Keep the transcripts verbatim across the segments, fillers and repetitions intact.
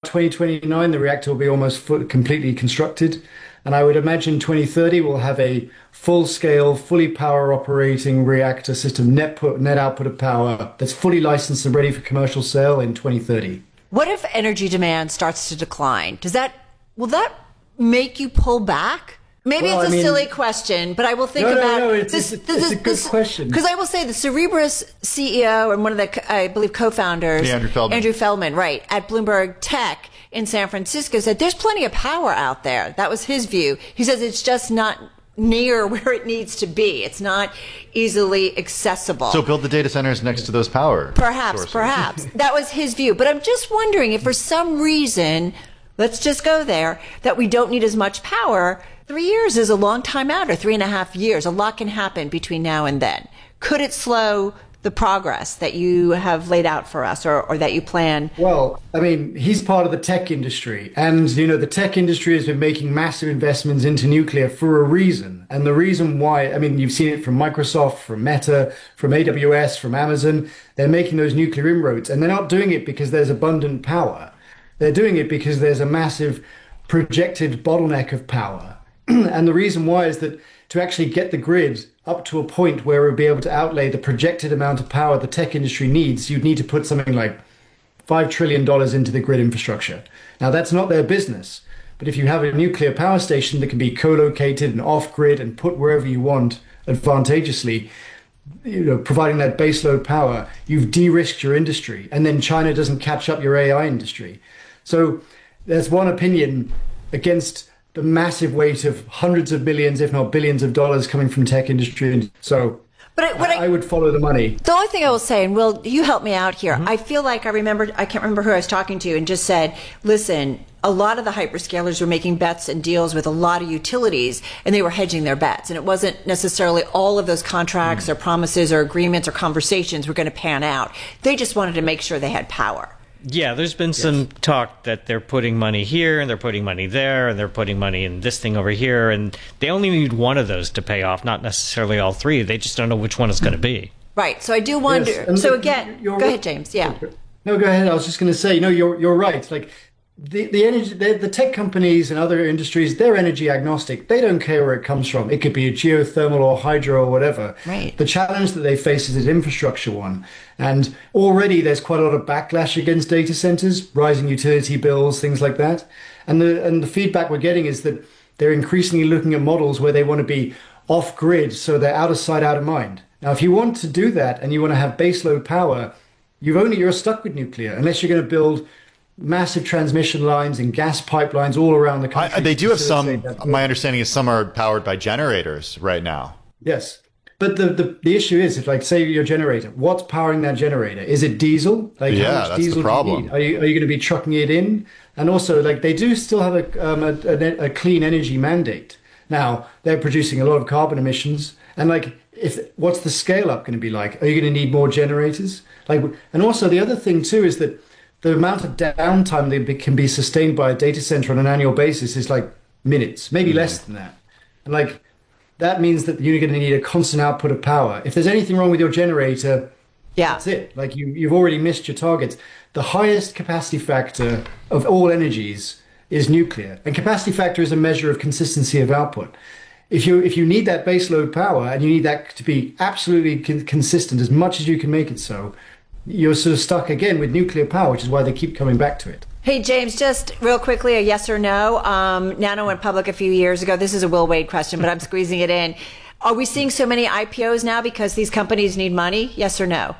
twenty twenty-nine, the reactor will be almost full, completely constructed. And I would imagine twenty thirty will have a full-scale, fully power operating reactor system, net put, net output of power that's fully licensed and ready for commercial sale in twenty thirty. What if energy demand starts to decline? Does that, will that make you pull back? Maybe well, it's a I mean, silly question, but I will think no, about no, no, it's, this. It's, this, it's this, a good this, question. Because I will say the Cerebras C E O and one of the, I believe, co-founders, yeah, Andrew Feldman. Andrew Feldman, right, at Bloomberg Tech in San Francisco said there's plenty of power out there. That was his view. He says it's just not near where it needs to be. It's not easily accessible. So build the data centers next to those power Perhaps, sources. perhaps. That was his view. But I'm just wondering if for some reason, let's just go there, that we don't need as much power. Three years is a long time out, or three and a half years. A lot can happen between now and then. Could it slow the progress that you have laid out for us, or, or that you plan? Well, I mean, he's part of the tech industry. And, you know, the tech industry has been making massive investments into nuclear for a reason. And the reason why, I mean, you've seen it from Microsoft, from Meta, from A W S, from Amazon. They're making those nuclear inroads. And they're not doing it because there's abundant power. They're doing it because there's a massive projected bottleneck of power. And the reason why is that to actually get the grid up to a point where we'll be able to outlay the projected amount of power the tech industry needs, you'd need to put something like five trillion dollars into the grid infrastructure. Now, that's not their business. But if you have a nuclear power station that can be co-located and off-grid and put wherever you want advantageously, you know, providing that baseload power, you've de-risked your industry. And then China doesn't catch up your A I industry. So there's one opinion against the massive weight of hundreds of millions, if not billions of dollars coming from tech industry. And so but I, I, I would follow the money. The only thing I will say, and Will, you help me out here. Mm-hmm. I feel like I remember, I can't remember who I was talking to, and just said, listen, a lot of the hyperscalers were making bets and deals with a lot of utilities, and they were hedging their bets. And it wasn't necessarily all of those contracts mm-hmm. or promises or agreements or conversations were going to pan out. They just wanted to make sure they had power. Yeah, there's been some yes. talk that they're putting money here and they're putting money there and they're putting money in this thing over here, and they only need one of those to pay off, not necessarily all three. They just don't know which one it's going to be. Right. So I do wonder. Yes. So again, go ahead, James. Yeah. No, go ahead. I was just going to say, no, you're you're right. Like the the energy, the, the tech companies and other industries, they're energy agnostic. They don't care where it comes from. It could be a geothermal or hydro or whatever. Right. The challenge that they face is an infrastructure one. And already there's quite a lot of backlash against data centers, rising utility bills, things like that. And the and the feedback we're getting is that they're increasingly looking at models where they want to be off grid, so they're out of sight, out of mind. Now, if you want to do that and you want to have baseload power, you've only you're stuck with nuclear unless you're going to build massive transmission lines and gas pipelines all around the country. I, they do have some, my understanding is some are powered by generators right now. Yes. But the, the, the issue is, if like say your generator, what's powering that generator? Is it diesel? Like yeah, how much that's diesel the problem. Do you need? Are you, are you going to be trucking it in? And also, like they do still have a, um, a, a, a clean energy mandate. Now, they're producing a lot of carbon emissions. And like, if what's the scale up going to be like? Are you going to need more generators? Like, and also the other thing too is that the amount of downtime that can be sustained by a data center on an annual basis is like minutes, maybe mm-hmm. less than that. And like, that means that you're going to need a constant output of power. If there's anything wrong with your generator, yeah. that's it. Like you, you've already missed your targets. The highest capacity factor of all energies is nuclear. And capacity factor is a measure of consistency of output. If you if you need that baseload power and you need that to be absolutely con- consistent as much as you can make it so, you're sort of stuck again with nuclear power, which is why they keep coming back to it. Hey, James, just real quickly, a yes or no. Um, Nano went public a few years ago. This is a Will Wade question, but I'm squeezing it in. Are we seeing so many I P Os now because these companies need money? Yes or no?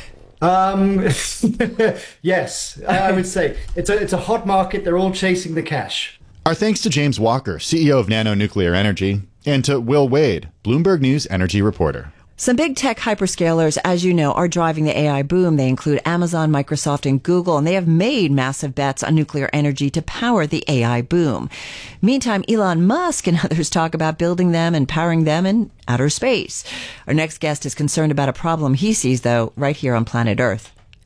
Um, yes, I would say it's a, it's a hot market. They're all chasing the cash. Our thanks to James Walker, C E O of Nano Nuclear Energy, and to Will Wade, Bloomberg News energy reporter. Some big tech hyperscalers, as you know, are driving the A I boom. They include Amazon, Microsoft, and Google, and they have made massive bets on nuclear energy to power the A I boom. Meantime, Elon Musk and others talk about building them and powering them in outer space. Our next guest is concerned about a problem he sees, though, right here on planet Earth.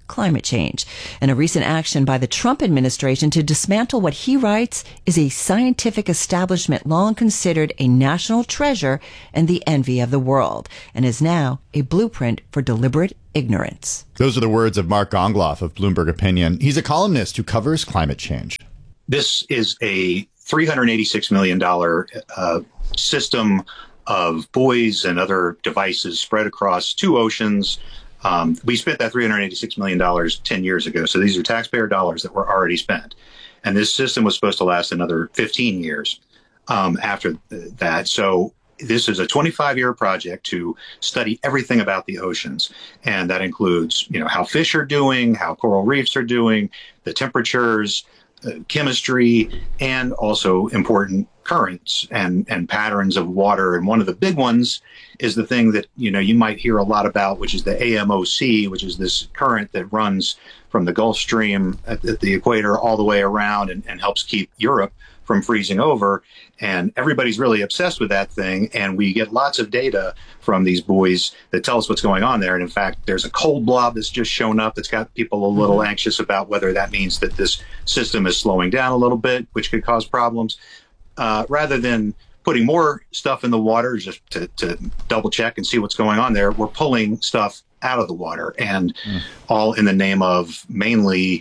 climate change, and a recent action by the Trump administration to dismantle what he writes is a scientific establishment long considered a national treasure and the envy of the world, and is now a blueprint for deliberate ignorance. Those are the words of Mark Gongloff of Bloomberg Opinion. He's a columnist who covers climate change. This is a three hundred eighty-six million dollars uh, system of buoys and other devices spread across two oceans. Um, we spent that three hundred eighty-six million dollars ten years ago. So these are taxpayer dollars that were already spent. And this system was supposed to last another fifteen years um, after th- that. So this is a twenty-five year project to study everything about the oceans. And that includes, you know, how fish are doing, how coral reefs are doing, the temperatures, uh, chemistry, and also important currents and, and patterns of water. And one of the big ones is the thing that, you know, you might hear a lot about, which is the A M O C, which is this current that runs from the Gulf Stream at, at the equator all the way around and, and helps keep Europe from freezing over. And everybody's really obsessed with that thing. And we get lots of data from these buoys that tell us what's going on there. And in fact, there's a cold blob that's just shown up that's got people a little mm-hmm. anxious about whether that means that this system is slowing down a little bit, which could cause problems. Uh, rather than putting more stuff in the water just to, to double check and see what's going on there, we're pulling stuff out of the water, and mm. all in the name of mainly,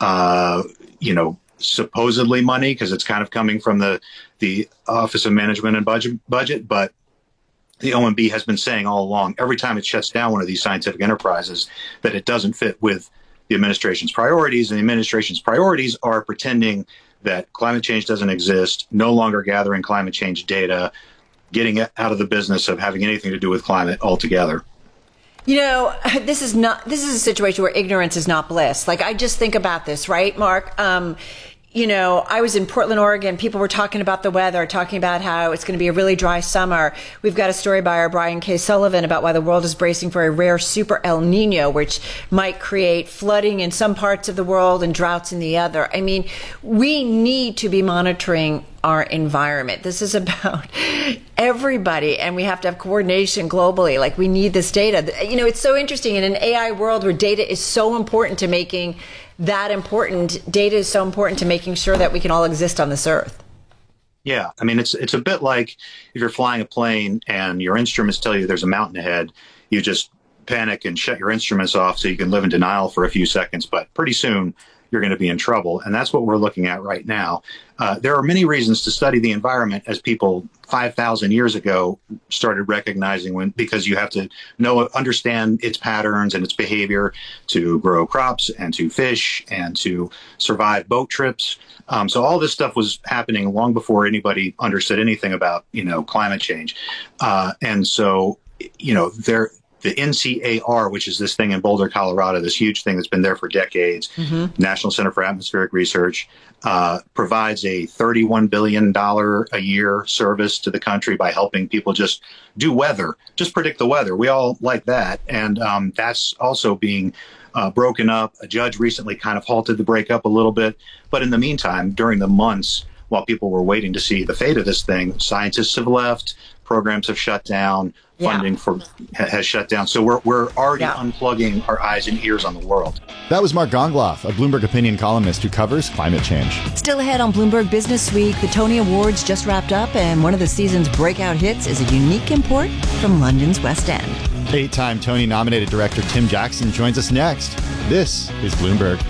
uh, you know, supposedly money, because it's kind of coming from the, the Office of Management and Budget, budget. But the O M B has been saying all along, every time it shuts down one of these scientific enterprises, that it doesn't fit with the administration's priorities. And the administration's priorities are pretending that climate change doesn't exist, no longer gathering climate change data, getting out of the business of having anything to do with climate altogether. You know, this is not, this is a situation where ignorance is not bliss. Like, I just think about this, right, Mark? Um, you know, I was in Portland, Oregon. People were talking about the weather, talking about how it's going to be a really dry summer. We've got a story by our Brian K. Sullivan about why the world is bracing for a rare super El Nino, which might create flooding in some parts of the world and droughts in the other. I mean, we need to be monitoring our environment. This is about everybody, and we have to have coordination globally. Like, we need this data. You know, it's so interesting in an A I world where data is so important to making that important. Data is so important to making sure that we can all exist on this earth. Yeah, I mean, it's it's a bit like if you're flying a plane and your instruments tell you there's a mountain ahead, you just panic and shut your instruments off so you can live in denial for a few seconds. But pretty soon, you're going to be in trouble. And that's what we're looking at right now. Uh, there are many reasons to study the environment, as people five thousand years ago started recognizing, when because you have to know, understand its patterns and its behavior to grow crops and to fish and to survive boat trips. Um, so all this stuff was happening long before anybody understood anything about, you know, climate change. Uh, and so, you know, there, the N C A R, which is this thing in Boulder, Colorado, this huge thing that's been there for decades, mm-hmm. National Center for Atmospheric Research, uh, provides a thirty-one billion dollars a year service to the country by helping people just do weather, just predict the weather. We all like that. And um, that's also being uh, broken up. A judge recently kind of halted the breakup a little bit. But in the meantime, during the months while people were waiting to see the fate of this thing, scientists have left, programs have shut down, funding yeah. for has shut down. So we're we're already yeah. unplugging our eyes and ears on the world. That was Mark Gongloff, a Bloomberg Opinion columnist who covers climate change. Still ahead on Bloomberg Business Week, the Tony Awards just wrapped up, and one of the season's breakout hits is a unique import from London's West End. Eight-time Tony-nominated director Tim Jackson joins us next. This is Bloomberg.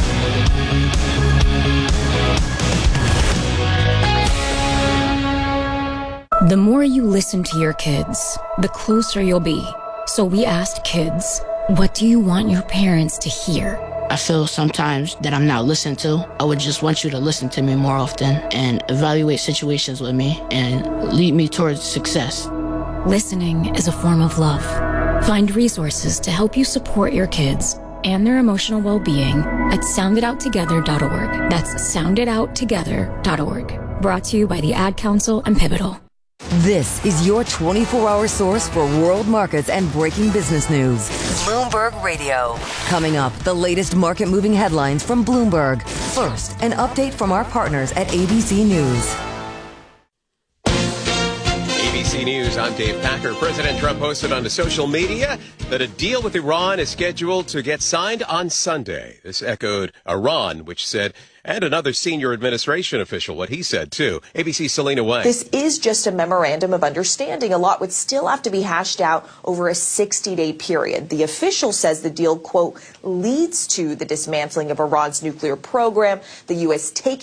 The more you listen to your kids, the closer you'll be. So we asked kids, what do you want your parents to hear? I feel sometimes that I'm not listened to. I would just want you to listen to me more often and evaluate situations with me and lead me towards success. Listening is a form of love. Find resources to help you support your kids and their emotional well-being at sound it out together dot org. That's sound it out together dot org. Brought to you by the Ad Council and Pivotal. This is your twenty-four hour source for world markets and breaking business news. Bloomberg Radio. Coming up, the latest market-moving headlines from Bloomberg. First, an update from our partners at A B C News. A B C C News, I'm Dave Packer. President Trump posted on social media that a deal with Iran is scheduled to get signed on Sunday. This echoed Iran, which said, and another senior administration official, what he said, too. A B C's Selena Wang. This is just a memorandum of understanding. A lot would still have to be hashed out over a sixty-day period. The official says the deal, quote, leads to the dismantling of Iran's nuclear program, the U S taking